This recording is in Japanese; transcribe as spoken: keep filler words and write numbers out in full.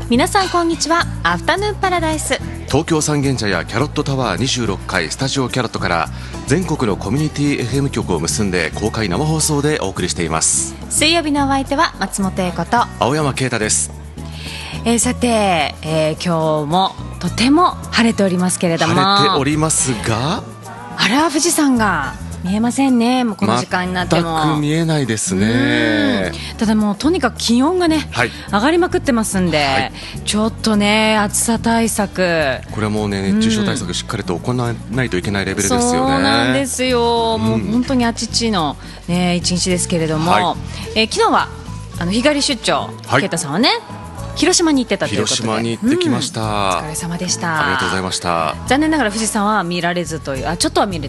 皆さんこんにちは。アフタヌーンパラダイス、 東京三軒茶屋キャロットタワーにじゅうろっかいスタジオキャロットから全国のコミュニティ エフエム 局を結んで公開生放送でお送りしています。 水曜日のお相手は松本英子と青山啓太です。 えー、さて、えー、今日もとても晴れておりますけれども、 晴れておりますが、 あら富士山が見えませんね。もうこの時間になっても全く見えないですね。 ただもうとにかく気温がね、はい、上がりまくってますんで、はい、ちょっとね暑さ対策、 これはもうね熱中症対策しっかりと行わないといけないレベルですよね。 そうなんですよ、うん、もう本当にあちちの、ね、一日ですけれども、はい、えー、昨日はあの日帰り出張、啓太さんはね広島に行ってたということで、 広島に行ってきました、うん、 お疲れ様でした。 ありがとうございました。 残念ながら富士山は見られずという、あちょっとは見れ